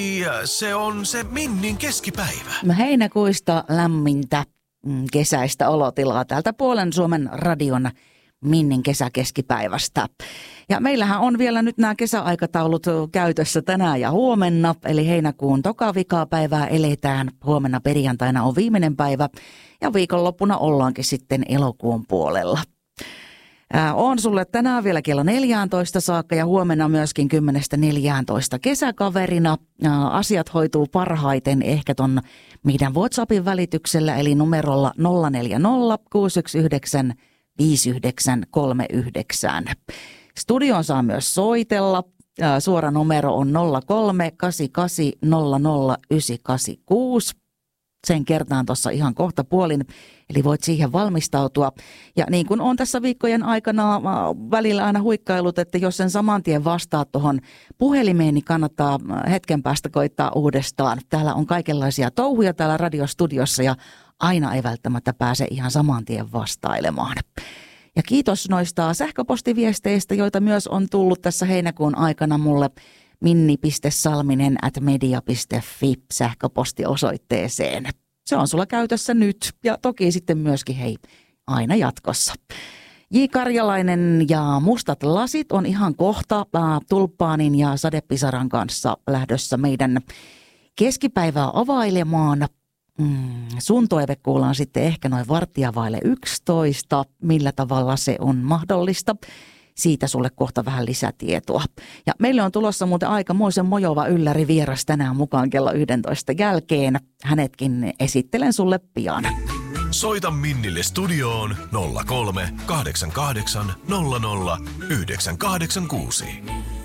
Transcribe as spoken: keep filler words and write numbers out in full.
Ja se on se Minnin keskipäivä. Heinäkuista lämmintä mm, kesäistä olotilaa täältä puolen Suomen radion Minnin kesäkeskipäivästä. Ja meillähän on vielä nyt nämä kesäaikataulut käytössä tänään ja huomenna, eli heinäkuun toka vikapäivää eletään. Huomenna perjantaina on viimeinen päivä ja viikonloppuna ollaankin sitten elokuun puolella. Ää, on sulle tänään vielä kello neljätoista saakka ja huomenna myöskin kymmenestä neljääntoista kesäkaverina. Ää, asiat hoituu parhaiten ehkä ton meidän WhatsAppin välityksellä, eli numerolla nolla neljä nolla kuusi yksi yhdeksän viisi yhdeksän kolme yhdeksän. Studioon saa myös soitella. Ää, suora numero on nolla kolme kahdeksan kahdeksan nolla nolla yhdeksän kahdeksan kuusi. Sen kertaan tuossa ihan kohta puolin, eli voit siihen valmistautua. Ja niin kuin on tässä viikkojen aikana välillä aina huikkailut, että jos sen saman tien vastaa tuohon puhelimeen, niin kannattaa hetken päästä koittaa uudestaan. Täällä on kaikenlaisia touhuja täällä radiostudiossa ja aina ei välttämättä pääse ihan saman tien vastailemaan. Ja kiitos noista sähköpostiviesteistä, joita myös on tullut tässä heinäkuun aikana mulle minni piste salminen ät media piste fi sähköpostiosoitteeseen. Se on sulla käytössä nyt ja toki sitten myöskin hei aina jatkossa. J. Karjalainen ja Mustat lasit on ihan kohta äh, Tulppaanin ja Sadepisaran kanssa lähdössä meidän keskipäivää availemaan. Mm, sun toive kuullaan sitten ehkä noin varttia vaille yksitoista, millä tavalla se on mahdollista. Siitä sulle kohta vähän lisätietoa. Ja meille on tulossa muuten aikamoisen mojova ylläri vieras tänään mukaan kello yksitoista jälkeen. Hänetkin esittelen sulle pian. Soita Minnille studioon nolla kolme kahdeksan kahdeksan nolla nolla yhdeksän kahdeksan kuusi.